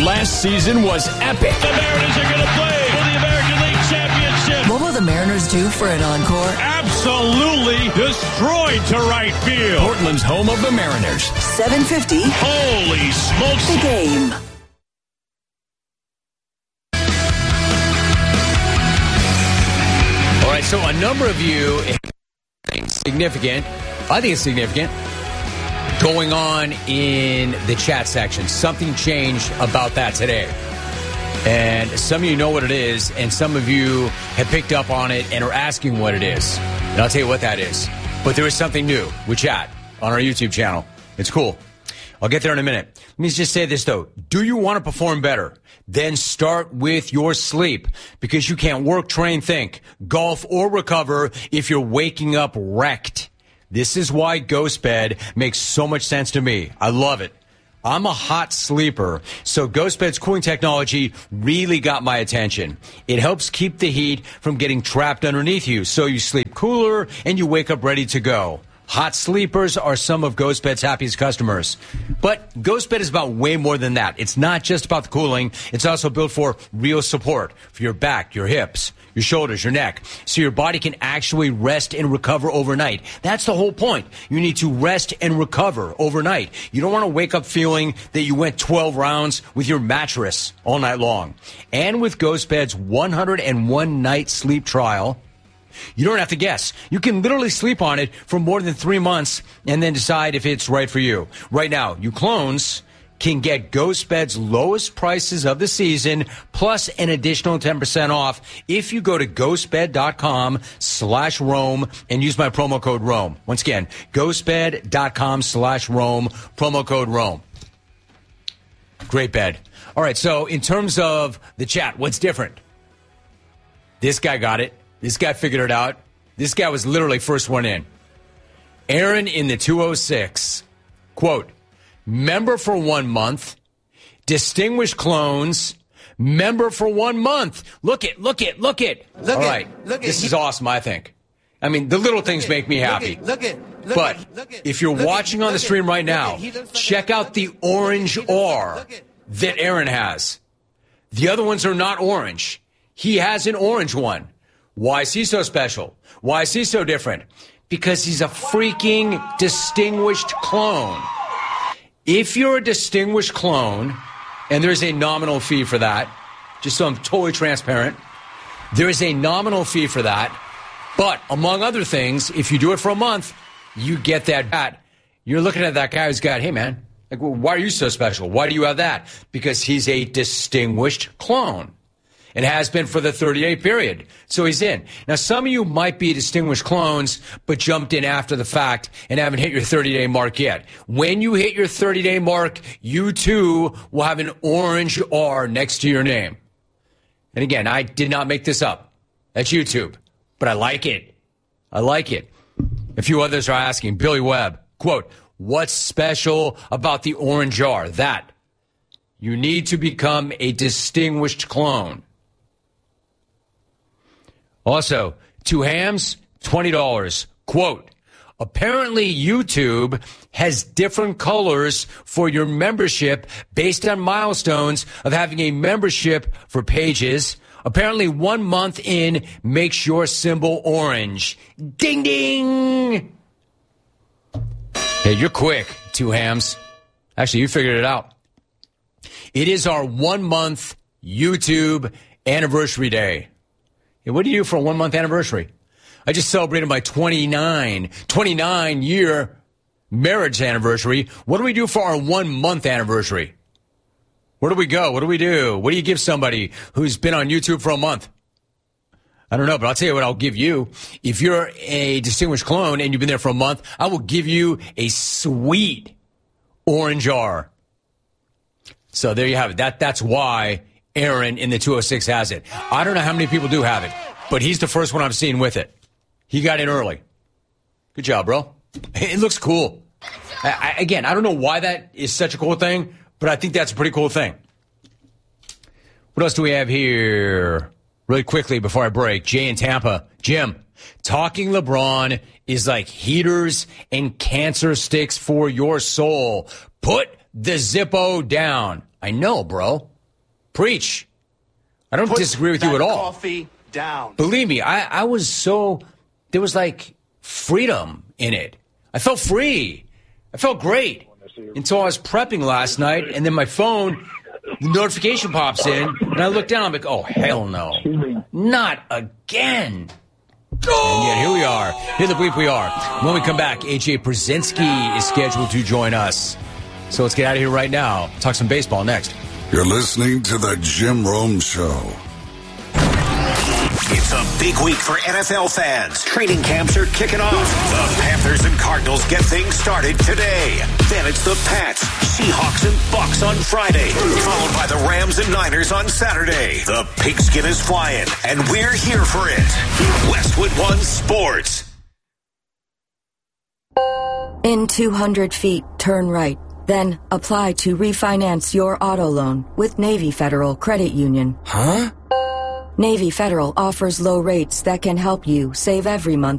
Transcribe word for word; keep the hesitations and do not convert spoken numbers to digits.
last season was epic. The Mariners are going to play for the American League Championship. What will the Mariners do for an encore? Absolutely destroyed to right field. Portland's home of the Mariners. seven fifty. Holy smokes. The Game. All right, so a number of you think significant, I think it's significant, going on in the chat section. Something changed about that today. And some of you know what it is, and some of you have picked up on it and are asking what it is. And I'll tell you what that is. But there is something new with chat on our YouTube channel. It's cool. I'll get there in a minute. Let me just say this, though. Do you want to perform better? Then start with your sleep, because you can't work, train, think, golf, or recover if you're waking up wrecked. This is why GhostBed makes so much sense to me. I love it. I'm a hot sleeper, so GhostBed's cooling technology really got my attention. It helps keep the heat from getting trapped underneath you, so you sleep cooler and you wake up ready to go. Hot sleepers are some of GhostBed's happiest customers. But GhostBed is about way more than that. It's not just about the cooling. It's also built for real support for your back, your hips, your shoulders, your neck, so your body can actually rest and recover overnight. That's the whole point. You need to rest and recover overnight. You don't want to wake up feeling that you went twelve rounds with your mattress all night long. And with GhostBed's one hundred one night sleep trial, you don't have to guess. You can literally sleep on it for more than three months and then decide if it's right for you. Right now, you clones can get GhostBed's lowest prices of the season plus an additional ten percent off if you go to ghostbed.com slash Rome and use my promo code Rome. Once again, ghostbed.com slash Rome, promo code Rome. Great bed. All right, so in terms of the chat, what's different? This guy got it. This guy figured it out. This guy was literally first one in. Aaron in the two oh six, quote, member for one month, distinguished clones, member for one month. Look it, look it, look it. Look All it, right, look it. this He- is awesome, I think. I mean, the little things it, make me happy. Look it, look it. But it, look it, if you're look watching it, on the look stream it, right look now, it. He looks like check a- out the look it, orange look it, he looks R like- look it. that Aaron has. The other ones are not orange. He has an orange one. Why is he so special? Why is he so different? Because he's a freaking distinguished clone. If you're a distinguished clone, and there's a nominal fee for that, just so I'm totally transparent, there is a nominal fee for that. But among other things, if you do it for a month, you get that bat. You're looking at that guy who's got, hey, man, like, well, why are you so special? Why do you have that? Because he's a distinguished clone and has been for the thirty-day period. So he's in. Now, some of you might be distinguished clones, but jumped in after the fact and haven't hit your thirty-day mark yet. When you hit your thirty-day mark, you too will have an orange R next to your name. And again, I did not make this up. That's YouTube. But I like it. I like it. A few others are asking. Billy Webb, quote, what's special about the orange R? That you need to become a distinguished clone. Also, two hams, twenty dollars. Quote, apparently YouTube has different colors for your membership based on milestones of having a membership for pages. Apparently one month in makes your symbol orange. Ding, ding. Hey, you're quick, two hams. Actually, you figured it out. It is our one month YouTube anniversary day. Hey, what do you do for a one month anniversary? I just celebrated my twenty-nine, twenty-nine year marriage anniversary. What do we do for our one month anniversary? Where do we go? What do we do? What do you give somebody who's been on YouTube for a month? I don't know, but I'll tell you what I'll give you. If you're a distinguished clone and you've been there for a month, I will give you a sweet orange R. So there you have it. That That's why Aaron in the two oh six has it. I don't know how many people do have it, but he's the first one I've seen with it. He got in early. Good job, bro. It looks cool. I, I, again, I don't know why that is such a cool thing, but I think that's a pretty cool thing. What else do we have here? Really quickly before I break, Jay in Tampa. Jim, talking LeBron is like heaters and cancer sticks for your soul. Put the Zippo down. I know, bro. Preach. I don't Put disagree with you at all. Coffee down. Believe me, I, I was so, there was like freedom in it. I felt free. I felt great until I was prepping last night, and then my phone, the notification pops in, and I look down, I'm like, oh, hell no. Not again. And yet here we are. Here the bleep we are. When we come back, A J Brzezinski is scheduled to join us. So let's get out of here right now. Talk some baseball next. You're listening to the Jim Rome Show. It's a big week for N F L fans. Training camps are kicking off. The Panthers and Cardinals get things started today. Then it's the Pats, Seahawks, and Bucks on Friday, followed by the Rams and Niners on Saturday. The pigskin is flying, and we're here for it. Westwood One Sports. In two hundred feet, turn right. Then apply to refinance your auto loan with Navy Federal Credit Union. Huh? Navy Federal offers low rates that can help you save every month